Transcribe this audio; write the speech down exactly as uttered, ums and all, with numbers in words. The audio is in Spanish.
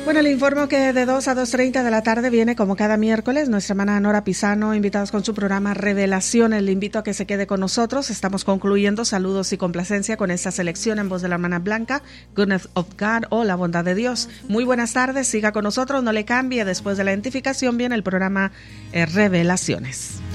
Bueno, le informo que de dos a dos treinta de la tarde viene, como cada miércoles, nuestra hermana Nora Pisano, invitados con su programa Revelaciones. Le invito a que se quede con nosotros. Estamos concluyendo. Saludos y complacencia con esta selección en voz de la hermana Blanca, Goodness of God o La Bondad de Dios. Muy buenas tardes, siga con nosotros, no le cambie. Después de la identificación viene el programa eh, Revelaciones.